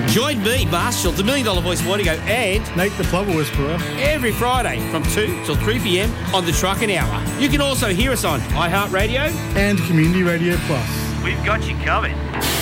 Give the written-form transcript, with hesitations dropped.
Join me, Marshall, the $1 Million Voice Morning and Nate the Plover Whisperer every Friday from 2 till 3 p.m. on the Trucking Hour. You can also hear us on iHeartRadio and Community Radio Plus. We've got you covered.